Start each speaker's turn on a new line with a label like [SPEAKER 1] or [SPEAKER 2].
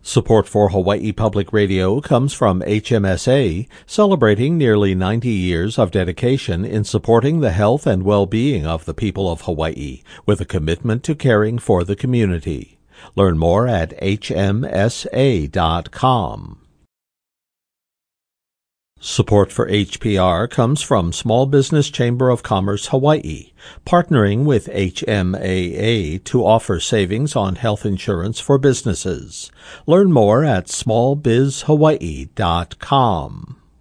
[SPEAKER 1] Support for Hawaii Public Radio comes from HMSA, celebrating nearly 90 years of dedication in supporting the health and well-being of the people of Hawaii, with a commitment to caring for the community. Learn more at hmsa.com. Support for HPR comes from Small Business Chamber of Commerce Hawaii, partnering with HMAA to offer savings on health insurance for businesses. Learn more at smallbizhawaii.com.